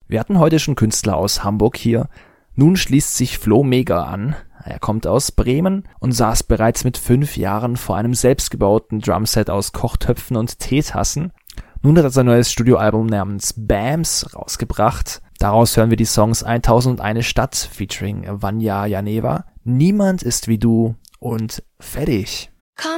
Wir hatten heute schon Künstler aus Hamburg hier. Nun schließt sich Flo Mega an. Er kommt aus Bremen und saß bereits mit 5 Jahren vor einem selbstgebauten Drumset aus Kochtöpfen und Teetassen. Nun hat er sein neues Studioalbum namens BAMS rausgebracht. Daraus hören wir die Songs 1001 Stadt featuring Vanya Janeva, Niemand ist wie du und Fertig.